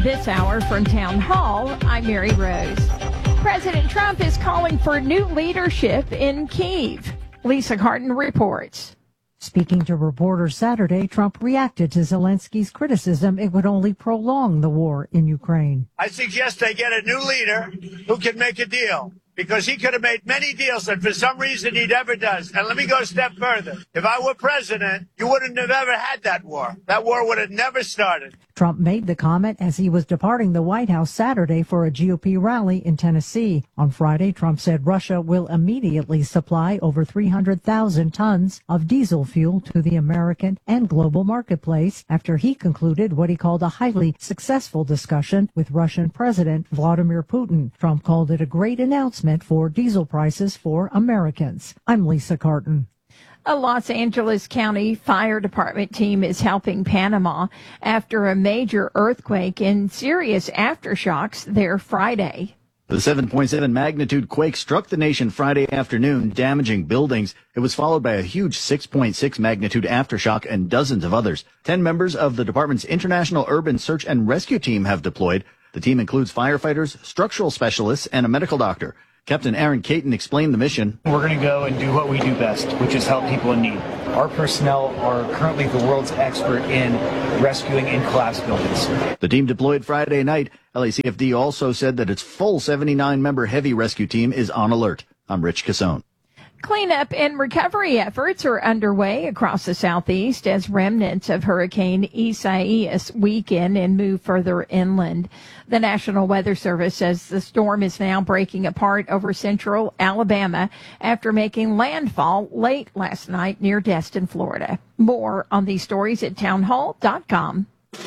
This hour from Town Hall, I'm Mary Rose. President Trump is calling for new leadership in Kyiv. Lisa Carton reports. Speaking to reporters Saturday, Trump reacted to Zelensky's criticism it would only prolong the war in Ukraine. I suggest they get a new leader who can make a deal, because he could have made many deals that for some reason he never does. And let me go a step further. If I were president, you wouldn't have ever had that war. That war would have never started. Trump made the comment as he was departing the White House Saturday for a GOP rally in Tennessee. On Friday, Trump said Russia will immediately supply over 300,000 tons of diesel fuel to the American and global marketplace after he concluded what he called a highly successful discussion with Russian President Vladimir Putin. Trump called it a great announcement for diesel prices for Americans. I'm Lisa Carton. A Los Angeles County Fire Department team is helping Panama after a major earthquake and serious aftershocks there Friday. The 7.7 magnitude quake struck the nation Friday afternoon, damaging buildings. It was followed by a huge 6.6 magnitude aftershock and dozens of others. 10 members of the department's International Urban Search and Rescue Team have deployed. The team includes firefighters, structural specialists, and a medical doctor. Captain Aaron Caton explained the mission. We're going to go and do what we do best, which is help people in need. Our personnel are currently the world's expert in rescuing in collapsed buildings. The team deployed Friday night. LACFD also said that its full 79-member heavy rescue team is on alert. I'm Rich Cassone. Cleanup and recovery efforts are underway across the southeast as remnants of Hurricane Isaias weaken and move further inland. The National Weather Service says the storm is now breaking apart over central Alabama after making landfall late last night near Destin, Florida. More on these stories at townhall.com.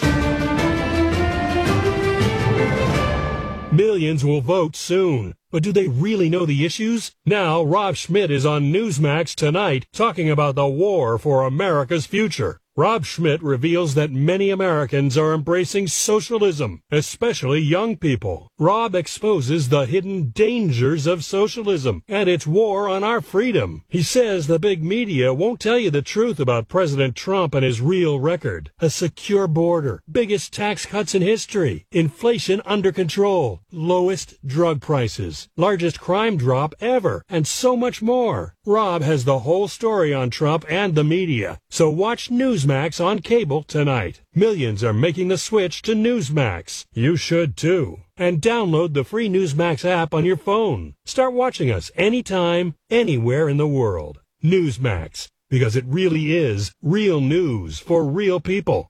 Millions will vote soon. But do they really know the issues? Now, Rob Schmidt is on Newsmax tonight talking about the war for America's future. Rob Schmidt reveals that many Americans are embracing socialism, especially young people. Rob exposes the hidden dangers of socialism and its war on our freedom. He says the big media won't tell you the truth about President Trump and his real record. A secure border, biggest tax cuts in history, inflation under control, lowest drug prices, largest crime drop ever, and so much more. Rob has the whole story on Trump and the media, so watch Newsmax on cable tonight. Millions are making the switch to Newsmax. You should too. And download the free Newsmax app on your phone. Start watching us anytime, anywhere in the world. Newsmax, because it really is real news for real people.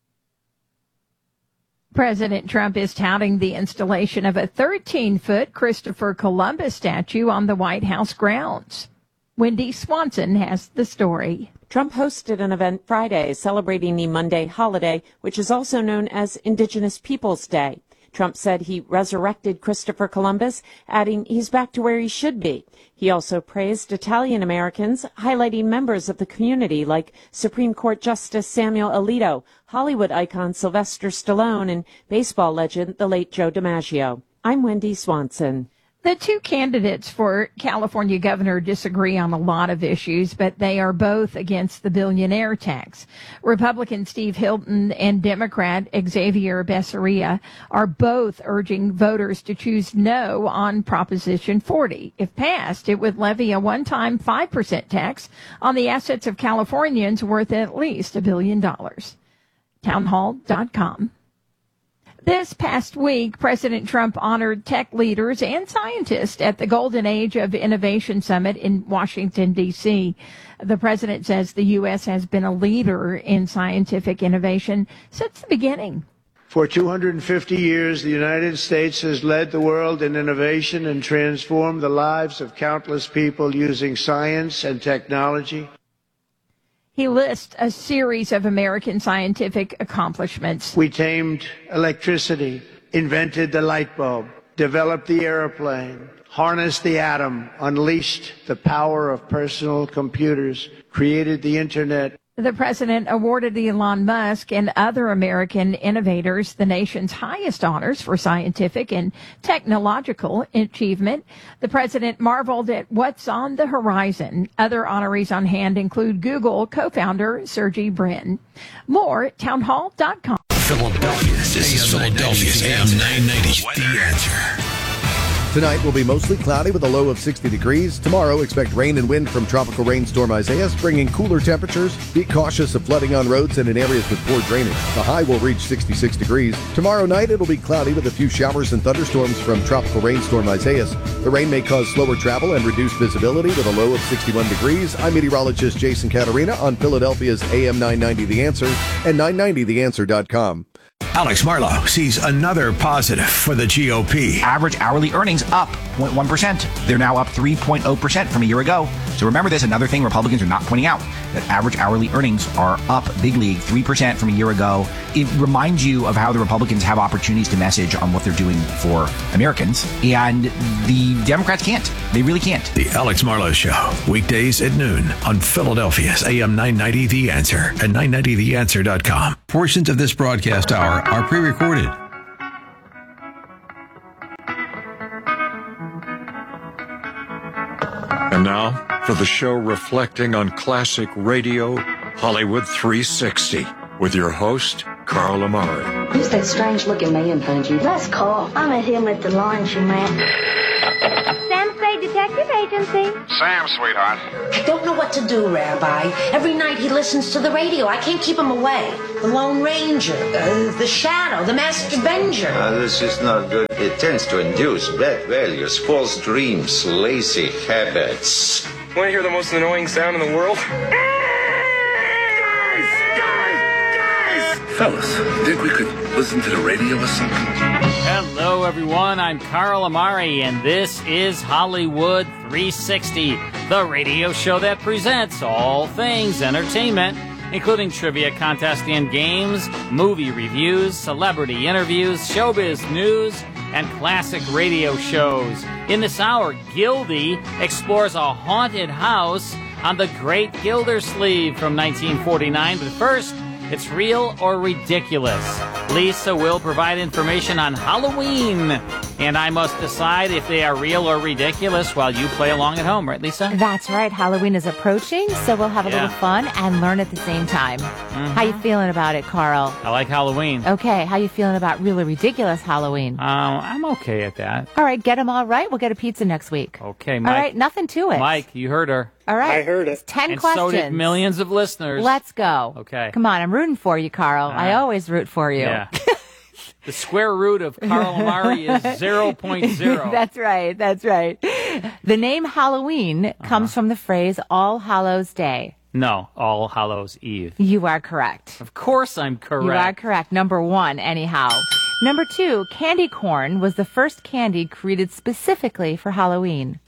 President Trump is touting the installation of a 13-foot Christopher Columbus statue on the White House grounds. Wendy Swanson has the story. Trump hosted an event Friday celebrating the Monday holiday, which is also known as Indigenous Peoples Day. Trump said he resurrected Christopher Columbus, adding he's back to where he should be. He also praised Italian Americans, highlighting members of the community like Supreme Court Justice Samuel Alito, Hollywood icon Sylvester Stallone, and baseball legend the late Joe DiMaggio. I'm Wendy Swanson. The two candidates for California governor disagree on a lot of issues, but they are both against the billionaire tax. Republican Steve Hilton and Democrat Xavier Becerril are both urging voters to choose no on Proposition 40. If passed, it would levy a one-time 5% tax on the assets of Californians worth at least $1 billion. Townhall.com. This past week, President Trump honored tech leaders and scientists at the Golden Age of Innovation Summit in Washington, D.C. The president says the U.S. has been a leader in scientific innovation since the beginning. For 250 years, the United States has led the world in innovation and transformed the lives of countless people using science and technology. He lists a series of American scientific accomplishments. We tamed electricity, invented the light bulb, developed the airplane, harnessed the atom, unleashed the power of personal computers, created the internet. The president awarded Elon Musk and other American innovators the nation's highest honors for scientific and technological achievement. The president marveled at what's on the horizon. Other honorees on hand include Google co-founder Sergey Brin. More at townhall.com. Philadelphia's This is Philadelphia's AM 990. The Answer. Tonight will be mostly cloudy with a low of 60 degrees. Tomorrow, expect rain and wind from Tropical Rainstorm Isaias, bringing cooler temperatures. Be cautious of flooding on roads and in areas with poor drainage. The high will reach 66 degrees. Tomorrow night, it'll be cloudy with a few showers and thunderstorms from Tropical Rainstorm Isaias. The rain may cause slower travel and reduce visibility with a low of 61 degrees. I'm meteorologist Jason Catarina on Philadelphia's AM 990 The Answer and 990theanswer.com. Alex Marlow sees another positive for the GOP. Average hourly earnings up 0.1%. They're now up 3.0% from a year ago. So remember this, another thing Republicans are not pointing out, that average hourly earnings are up big league, 3% from a year ago. It reminds you of how the Republicans have opportunities to message on what they're doing for Americans, and the Democrats can't. They really can't. The Alex Marlow Show, weekdays at noon on Philadelphia's AM 990 The Answer and 990theanswer.com. Portions of this broadcast hour are pre-recorded. And now, for the show reflecting on classic radio, Hollywood 360, with your host, Carl Amari. Who's that strange-looking man behind you? That's Carl. I met him at the laundromat. Sam Spade Detective Agency. Sam, sweetheart. I don't know what to do, Rabbi. Every night he listens to the radio. I can't keep him away. The Lone Ranger, the Shadow, the Masked Avenger. This is not good. It tends to induce bad values, false dreams, lazy habits. Want to hear the most annoying sound in the world? Fellas, think we could listen to the radio or something? Hello, everyone. I'm Carl Amari, and this is Hollywood 360, the radio show that presents all things entertainment, including trivia contests and games, movie reviews, celebrity interviews, showbiz news, and classic radio shows. In this hour, Gildy explores a haunted house on the Great Gildersleeve from 1949. But first, it's real or ridiculous. Lisa will provide information on Halloween, and I must decide if they are real or ridiculous while you play along at home, right, Lisa? That's right. Halloween is approaching, so we'll have a little fun and learn at the same time. Mm-hmm. How you feeling about it, Carl? I like Halloween. Okay, how you feeling about really ridiculous Halloween? I'm okay at that. All right, get them all right. We'll get a pizza next week. Okay, Mike. All right, nothing to it. Mike, you heard her. All right. I heard it. It's 10 and questions. So did millions of listeners. Let's go. Okay. Come on, I'm rooting for you, Carl. I always root for you. Yeah. The square root of Carl Amari is 0.0. That's right. That's right. The name Halloween comes from the phrase All Hallows Day. No, All Hallows Eve. You are correct. Of course I'm correct. You are correct. Number one, anyhow. Number two, candy corn was the first candy created specifically for Halloween.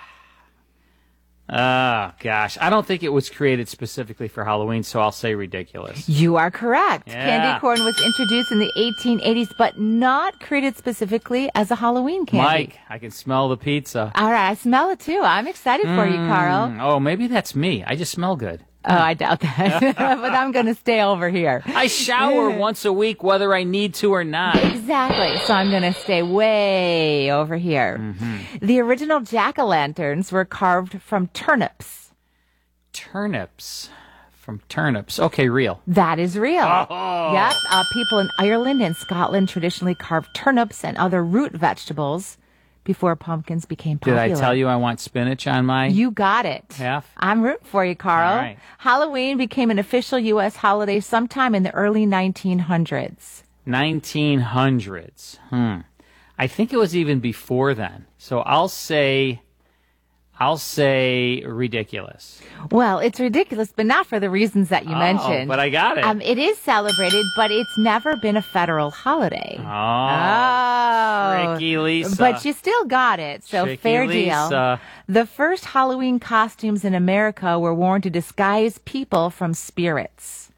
Oh, gosh. I don't think it was created specifically for Halloween, so I'll say ridiculous. You are correct. Yeah. Candy corn was introduced in the 1880s, but not created specifically as a Halloween candy. Mike, I can smell the pizza. All right, I smell it too. I'm excited for you, Carl. Oh, maybe that's me. I just smell good. Oh, I doubt that. But I'm going to stay over here. I shower once a week whether I need to or not. Exactly. So I'm going to stay way over here. Mm-hmm. The original jack-o'-lanterns were carved from turnips. Turnips? From turnips. Okay, real. That is real. Oh. Yep. People in Ireland and Scotland traditionally carved turnips and other root vegetables before pumpkins became popular. Did I tell you I want spinach on my... You got it. Half? I'm rooting for you, Carl. All right. Halloween became an official U.S. holiday sometime in the early 1900s. 1900s. I think it was even before then. So I'll say ridiculous. Well, it's ridiculous, but not for the reasons that you mentioned. But I got it. It is celebrated, but it's never been a federal holiday. Oh. Tricky Lisa. But you still got it, so Tricky fair Lisa. deal. The first Halloween costumes in America were worn to disguise people from spirits.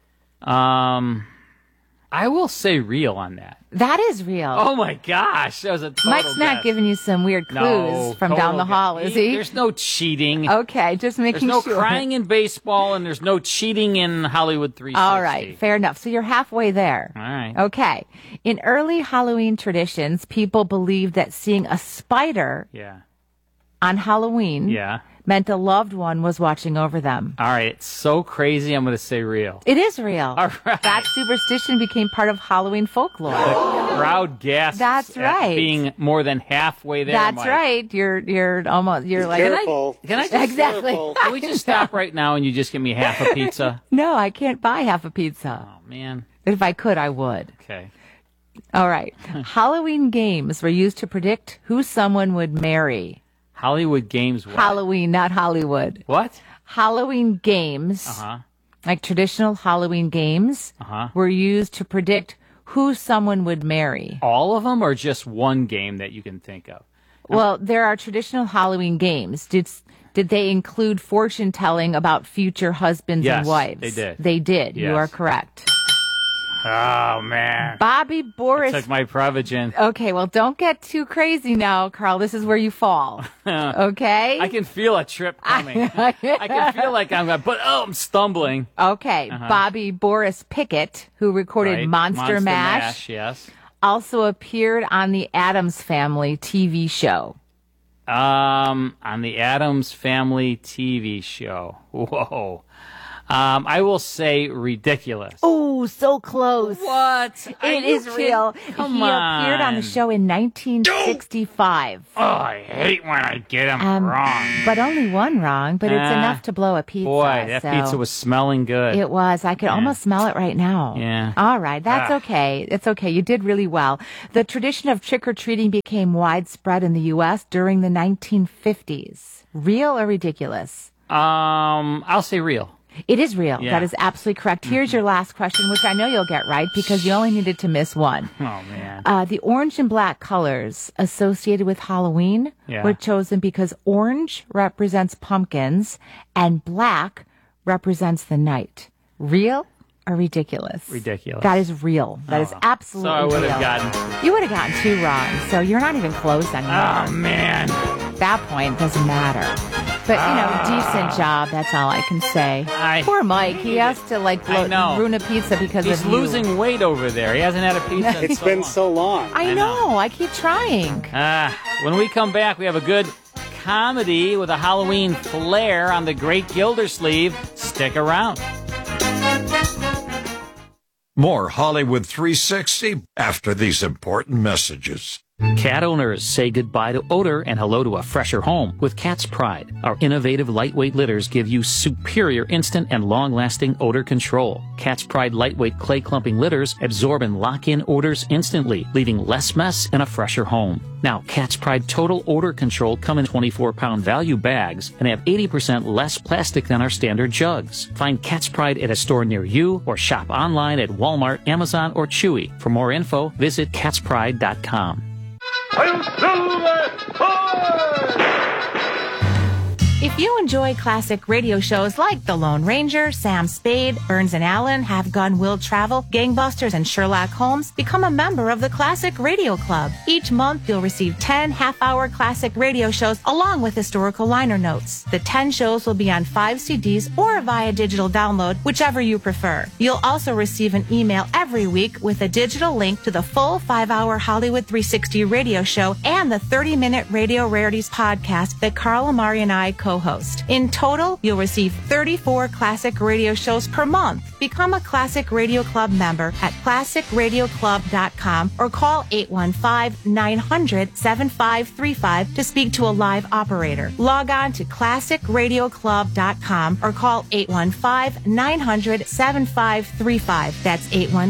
I will say real on that. That is real. Oh my gosh, that was a total Mike's not guess. giving you some weird clues from down the hall, is he? There's no cheating. Okay, just making sure. There's sure. no crying in baseball, and there's no cheating in Hollywood 360. All right, fair enough. So you're halfway there. All right. Okay. In early Halloween traditions, people believed that seeing a spider on Halloween Yeah. meant a loved one was watching over them. All right. It's so crazy. I'm going to say real. It is real. All right. That superstition became part of Halloween folklore. The crowd gasps. That's right. At being more than halfway there. That's Mike. right. You're almost. You're like. Can I just, exactly? Can we just stop right now and you just give me half a pizza? No, I can't buy half a pizza. Oh man. If I could, I would. Okay. All right. Halloween games were used to predict who someone would marry. Hollywood games. What? Halloween, not Hollywood. What? Halloween games, like traditional Halloween games, were used to predict who someone would marry. All of them, or just one game that you can think of? Well, there are traditional Halloween games. Did they include fortune telling about future husbands Yes, and wives? they did. They did. You Yes. are correct. Oh man. Bobby Boris. I took my Prevagen. Okay, well, don't get too crazy now, Carl. This is where you fall. Okay? I can feel a trip coming. I can feel like I'm stumbling. Okay, Bobby Boris Pickett, who recorded Right. Monster Mash, yes. also appeared on the Addams Family TV show. On the Addams Family TV show. Whoa. I will say ridiculous. Oh, so close. What? It is real. Come he appeared on the on. show in 1965. Oh, I hate when I get them wrong. But only one wrong, but it's enough to blow a pizza. Boy, that so pizza was smelling good. It was. I could almost smell it right now. Yeah. All right. That's okay. It's okay. You did really well. The tradition of trick-or-treating became widespread in the U.S. during the 1950s. Real or ridiculous? I'll say real. It is real. Yeah. That is absolutely correct. Here's your last question, which I know you'll get right because you only needed to miss one. Oh, man. The orange and black colors associated with Halloween Yeah. were chosen because orange represents pumpkins and black represents the night. Real or ridiculous? Ridiculous. That is real. That is absolutely So I would real. have gotten. You would have gotten two wrong, so you're not even close anymore. Oh, man. At that point, doesn't matter. But, decent job. That's all I can say. Poor Mike. He has to, I know. ruin a pizza because He's of you. losing weight over there. He hasn't had a pizza in It's been so long. I know. I keep trying. When we come back, we have a good comedy with a Halloween flair on the Great Gildersleeve. Stick around. More Hollywood 360 after these important messages. Cat owners say goodbye to odor and hello to a fresher home with Cat's Pride. Our innovative lightweight litters give you superior instant and long-lasting odor control. Cat's Pride lightweight clay clumping litters absorb and lock in odors instantly, leaving less mess in a fresher home. Now, Cat's Pride Total Odor Control come in 24-pound value bags and have 80% less plastic than our standard jugs. Find Cat's Pride at a store near you or shop online at Walmart, Amazon, or Chewy. For more info, visit catspride.com. If you enjoy classic radio shows like The Lone Ranger, Sam Spade, Burns and Allen, Have Gun Will Travel, Gangbusters, and Sherlock Holmes, become a member of the Classic Radio Club. Each month, you'll receive 10 half-hour classic radio shows along with historical liner notes. The 10 shows will be on 5 CDs or via digital download, whichever you prefer. You'll also receive an email every week with a digital link to the full 5-hour Hollywood 360 radio show and the 30-minute Radio Rarities podcast that Carl Amari and I co-host. In total, you'll receive 34 classic radio shows per month. Become a Classic Radio Club member at classicradioclub.com or call 815-900-7535 to speak to a live operator. Log on to classicradioclub.com or call 815-900-7535. That's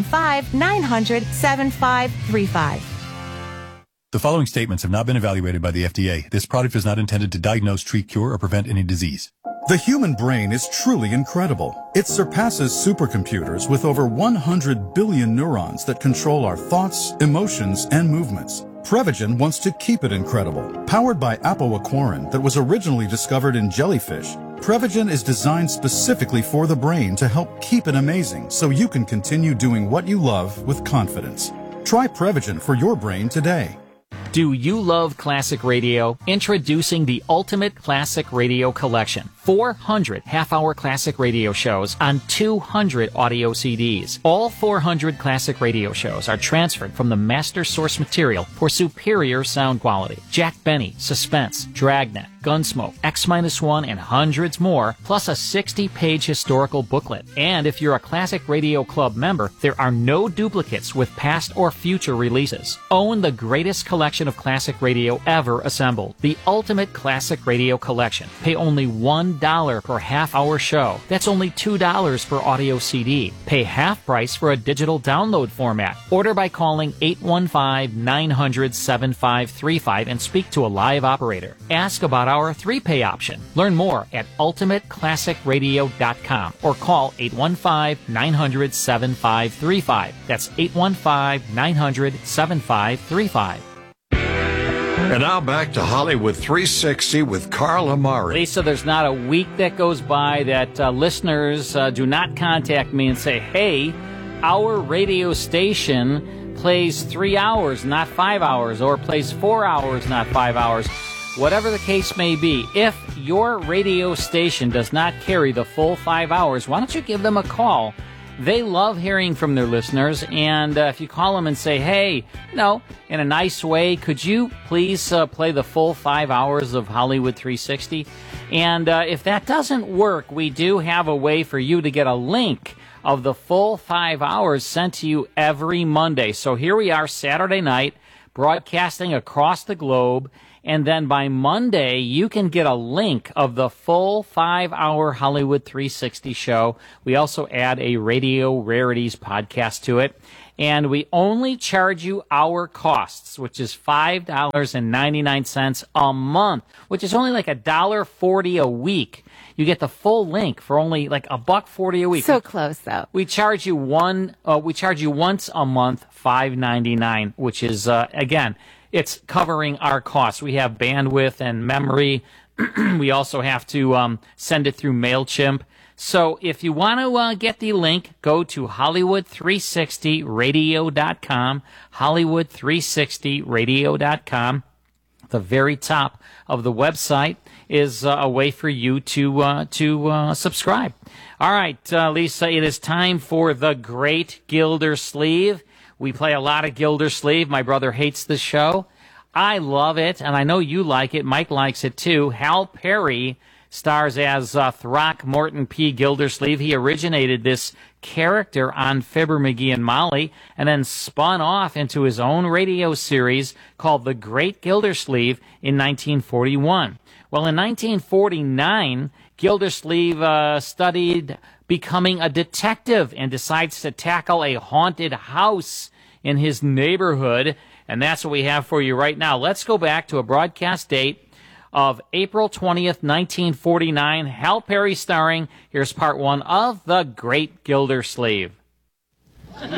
815-900-7535. The following statements have not been evaluated by the FDA. This product is not intended to diagnose, treat, cure, or prevent any disease. The human brain is truly incredible. It surpasses supercomputers with over 100 billion neurons that control our thoughts, emotions, and movements. Prevagen wants to keep it incredible. Powered by apoaquarin that was originally discovered in jellyfish, Prevagen is designed specifically for the brain to help keep it amazing so you can continue doing what you love with confidence. Try Prevagen for your brain today. Do you love classic radio? Introducing the Ultimate Classic Radio Collection. 400 half-hour classic radio shows on 200 audio CDs. All 400 classic radio shows are transferred from the master source material for superior sound quality. Jack Benny, Suspense, Dragnet, Gunsmoke, X-1, and hundreds more, plus a 60-page historical booklet. And if you're a Classic Radio Club member, there are no duplicates with past or future releases. Own the greatest collection of classic radio ever assembled, the Ultimate Classic Radio Collection. Pay only $1 per half-hour show. That's only $2 per audio CD. Pay half price for a digital download format. Order by calling 815-900-7535 and speak to a live operator. Ask about our 3-pay option. Learn more at ultimateclassicradio.com or call 815-900-7535. That's 815-900-7535. And now back to Hollywood 360 with Carl Amari. Lisa, there's not a week that goes by that listeners do not contact me and say, hey, our radio station plays 3 hours, not 5 hours, or plays 4 hours, not 5 hours. Whatever the case may be, if your radio station does not carry the full 5 hours, why don't you give them a call? They love hearing from their listeners, and if you call them and say, hey, in a nice way, could you please play the full 5 hours of Hollywood 360? And if that doesn't work, we do have a way for you to get a link of the full 5 hours sent to you every Monday. So here we are, Saturday night, broadcasting across the globe. And then by Monday, you can get a link of the full 5-hour Hollywood 360 show. We also add a Radio Rarities podcast to it. And we only charge you our costs, which is $5.99 a month, which is only like $1.40 a week. You get the full link for only like $1.40 a week. So close, though. We charge you once a month, $5.99, which is again, it's covering our costs. We have bandwidth and memory. We also have to send it through MailChimp. So if you want to get the link, go to Hollywood360radio.com, Hollywood360radio.com. The very top of the website is a way for you to subscribe. All right, Lisa, it is time for the Great Gildersleeve. We play a lot of Gildersleeve. My brother hates the show. I love it, and I know you like it. Mike likes it, too. Hal Perry stars as Throckmorton P. Gildersleeve. He originated this character on Fibber, McGee, and Molly, and then spun off into his own radio series called The Great Gildersleeve in 1941. Well, in 1949, Gildersleeve studied becoming a detective and decides to tackle a haunted house in his neighborhood, and that's what we have for you right now. Let's go back to a broadcast date of April 20th, 1949. Hal Perry starring. Here's part one of The Great Gildersleeve.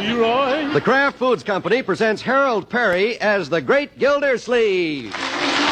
Leroy. The Kraft Foods Company presents Harold Perry as The Great Gildersleeve.